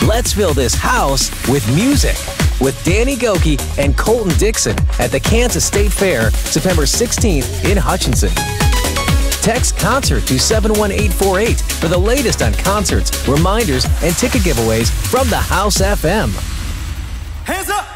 Let's fill this house with music with Danny Gokey and Colton Dixon at the Kansas State Fair, September 16th in Hutchinson. Text CONCERT to 71848 for the latest on concerts, reminders, and ticket giveaways from the House FM. Hands up!